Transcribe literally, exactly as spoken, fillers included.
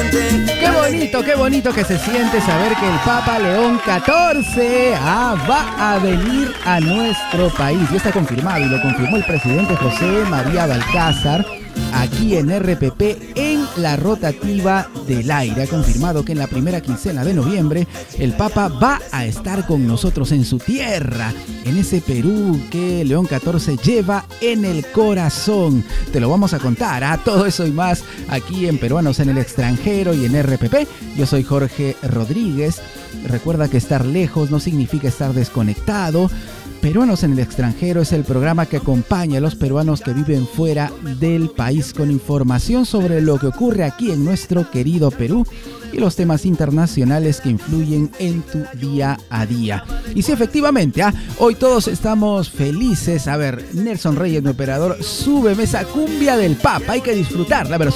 Qué bonito, qué bonito que se siente saber que el Papa León catorce ah, va a venir a nuestro país. Ya está confirmado y lo confirmó el presidente José María Balcázar aquí en R P P en la rotativa del aire. Ha confirmado que en la primera quincena de noviembre el Papa va a estar con nosotros en su tierra, en ese Perú que León catorce lleva en el corazón. Te lo vamos a contar, a ¿eh? Todo eso y más aquí en Peruanos en el Extranjero y en R P P. Yo soy Jorge Rodríguez. Recuerda que estar lejos no significa estar desconectado. Peruanos en el Extranjero es el programa que acompaña a los peruanos que viven fuera del país con información sobre lo que ocurre aquí en nuestro querido Perú y los temas internacionales que influyen en tu día a día. Y sí, efectivamente, ¿eh? Hoy todos estamos felices. A ver, Nelson Reyes, mi operador, súbeme esa cumbia del Papa. Hay que disfrutarla. A ver,